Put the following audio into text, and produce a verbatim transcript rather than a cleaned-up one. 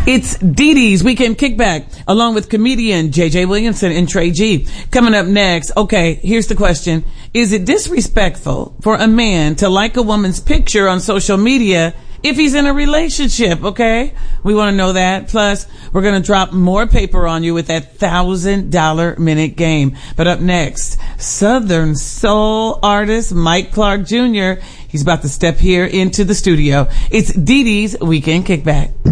It's Dee Dee's Weekend Kickback, along with comedian J J Williamson and Trey G. Coming up next, okay, here's the question. Is it disrespectful for a man to like a woman's picture on social media if he's in a relationship, okay? We want to know that. Plus, we're going to drop more paper on you with that one thousand dollars minute game. But up next, Southern soul artist Mike Clark Junior He's about to step here into the studio. It's Dee Dee's Weekend Kickback.